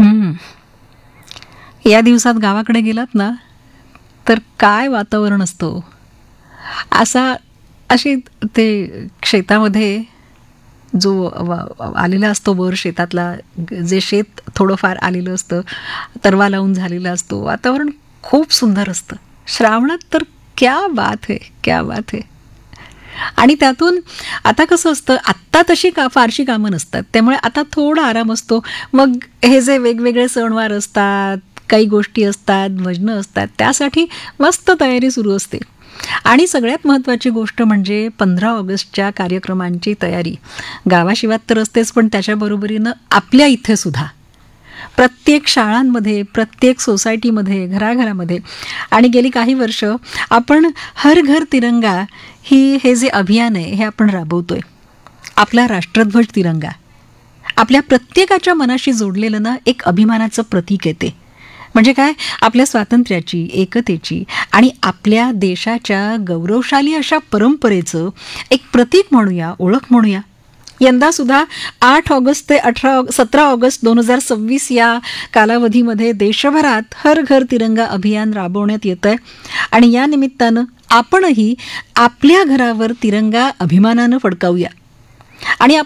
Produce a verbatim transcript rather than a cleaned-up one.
हं. या दिवसात गावाकडे गेलात ना, तर काय वातावरण असतं. असा अशी ते शेतामध्ये जो व आलेला असतो वर शेतातला ग- जे शेत थोडंफार आलेलं असतं, तरवा लावून झालेलं असतो, वातावरण खूप सुंदर असतं. श्रावणात तर क्या बात है, क्या बात है. आणि त्यातून आता कसं असतं, आत्ता तशी का फारशी कामं नसतात, त्यामुळे आता थोडा आराम असतो. मग हे जे वेगवेगळे सणवार असतात, काही गोष्टी असतात, भजनं असतात, त्यासाठी मस्त तयारी सुरू असते. आणि सगळ्यात महत्त्वाची गोष्ट म्हणजे पंधरा ऑगस्टच्या कार्यक्रमांची तयारी. गावाशिवात तर असतेच, पण त्याच्या बरोबरीनं आपल्या इथे सुद्धा प्रत्येक शाळांमध्ये, प्रत्येक सोसायटीमध्ये, घराघरामध्ये. आणि गेली काही वर्ष आपण हर घर तिरंगा ही हे जे अभियान आहे हे आपण राबवतोय. आपला राष्ट्रध्वज तिरंगा आपल्या प्रत्येकाच्या मनाशी जोडलेलं ना एक अभिमानाचं प्रतीक आहे ते. म्हणजे काय, आपल्या स्वातंत्र्याची, एकतेची आणि आपल्या देशाच्या गौरवशाली अशा परंपरेचं एक प्रतीक म्हणूया, ओळख म्हणूया. यंदा सुद्धा आठ ऑगस्ट ते अठरा सतरा ऑगस्ट दोन हजार सव्वीस या कालावधीमध्ये देशभरात हर घर तिरंगा अभियान राबवण्यात येत आहे. आणि या निमित्तानं आपणही आपल्या घरावर तिरंगा अभिमानानं फडकावूया. आणि